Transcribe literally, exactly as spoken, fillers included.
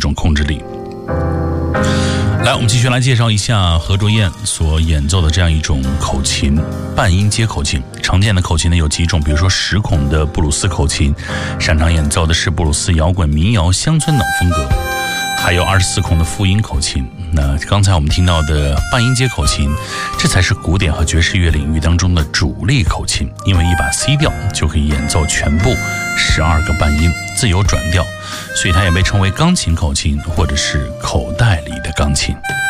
种控制力。来，我们继续来介绍一下何卓燕所演奏的这样一种口琴，半音阶口琴。常见的口琴呢有几种，比如说十孔的布鲁斯口琴，擅长演奏的是布鲁斯、摇滚、民谣、乡村等风格。还有二十四孔的复音口琴。那刚才我们听到的半音阶口琴，这才是古典和爵士乐领域当中的主力口琴，因为一把 C 调就可以演奏全部十二个半音，自由转调，所以它也被称为钢琴口琴或者是口袋里的钢琴。